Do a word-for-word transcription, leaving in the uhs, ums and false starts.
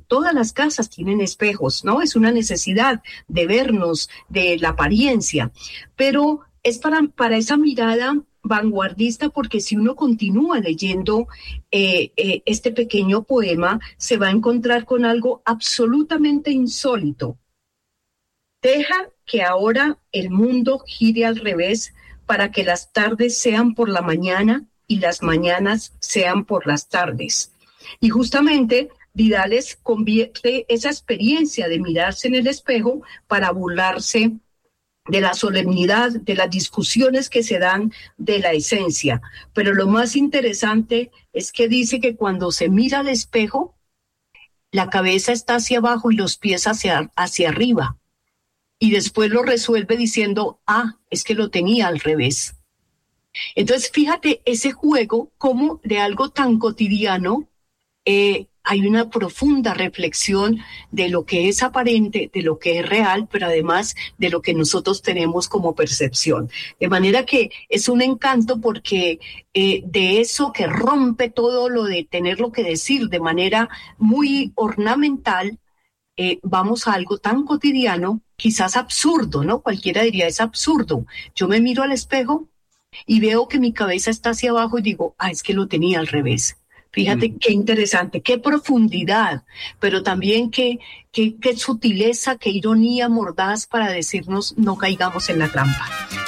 todas las casas tienen espejos, ¿no? Es una necesidad de vernos, de la apariencia, pero es para, para esa mirada vanguardista, porque si uno continúa leyendo eh, eh, este pequeño poema, se va a encontrar con algo absolutamente insólito. Deja que ahora el mundo gire al revés para que las tardes sean por la mañana y las mañanas sean por las tardes. Y justamente Vidales convierte esa experiencia de mirarse en el espejo para burlarse de la solemnidad, de las discusiones que se dan de la esencia. Pero lo más interesante es que dice que cuando se mira al espejo, la cabeza está hacia abajo y los pies hacia, hacia arriba. Y después lo resuelve diciendo, ah, es que lo tenía al revés. Entonces, fíjate ese juego, como de algo tan cotidiano, eh, hay una profunda reflexión de lo que es aparente, de lo que es real, pero además de lo que nosotros tenemos como percepción. De manera que es un encanto porque eh, de eso que rompe todo lo de tenerlo que decir de manera muy ornamental, eh, vamos a algo tan cotidiano, quizás absurdo, ¿no? Cualquiera diría, es absurdo. Yo me miro al espejo y veo que mi cabeza está hacia abajo y digo, ah, es que lo tenía al revés. Fíjate mm. qué interesante, qué profundidad, pero también qué, qué, qué sutileza, qué ironía mordaz para decirnos no caigamos en la trampa.